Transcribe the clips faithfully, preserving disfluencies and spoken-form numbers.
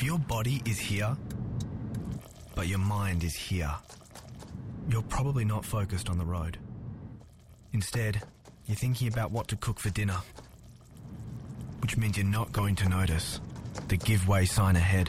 If your body is here, but your mind is here, you're probably not focused on the road. Instead, you're thinking about what to cook for dinner, which means you're not going to notice the give way sign ahead.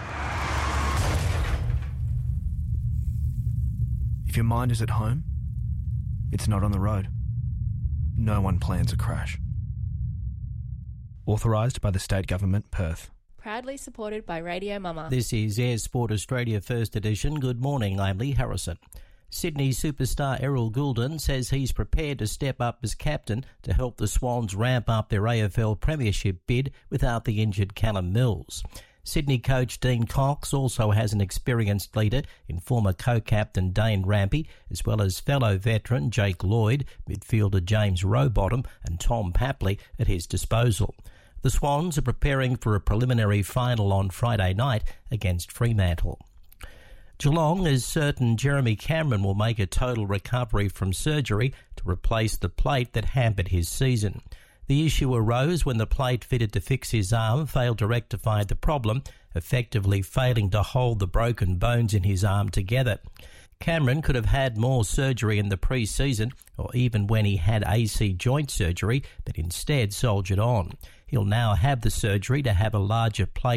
If your mind is at home, it's not on the road. No one plans a crash. Authorised by the State Government, Perth. Proudly supported by Radio Mama. This is Air Sport Australia First Edition. Good morning, I'm Lee Harrison. Sydney superstar Errol Goulden says he's prepared to step up as captain to help the Swans ramp up their A F L premiership bid without the injured Callum Mills. Sydney coach Dean Cox also has an experienced leader in former co-captain Dane Rampy, as well as fellow veteran Jake Lloyd, midfielder James Rowbottom and Tom Papley at his disposal. The Swans are preparing for a preliminary final on Friday night against Fremantle. Geelong is certain Jeremy Cameron will make a total recovery from surgery to replace the plate that hampered his season. The issue arose when the plate fitted to fix his arm failed to rectify the problem, effectively failing to hold the broken bones in his arm together. Cameron could have had more surgery in the pre-season or even when he had A C joint surgery, but instead soldiered on. He'll now have the surgery to have a larger plate